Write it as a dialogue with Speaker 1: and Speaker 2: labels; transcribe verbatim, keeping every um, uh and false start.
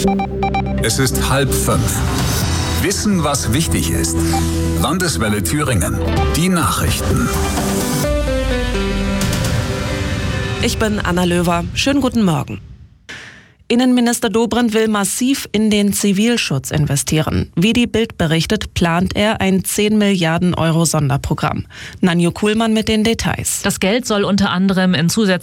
Speaker 1: Es ist halb fünf. Wissen, was wichtig ist. Landeswelle Thüringen. Die Nachrichten.
Speaker 2: Ich bin Anna Löwer. Schönen guten Morgen. Innenminister Dobrindt will massiv in den Zivilschutz investieren. Wie die Bild berichtet, plant er ein zehn Milliarden Euro Sonderprogramm. Nanju Kuhlmann mit den Details.
Speaker 3: Das Geld soll unter anderem in zusätzlichen